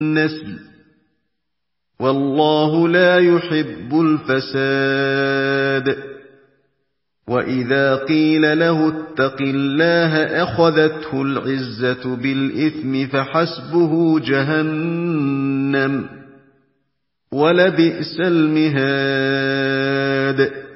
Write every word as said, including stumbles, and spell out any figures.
النسل والله لا يحب الفساد وإذا قيل له اتق الله أخذته العزة بالإثم فحسبه جهنم ولبئس المهاد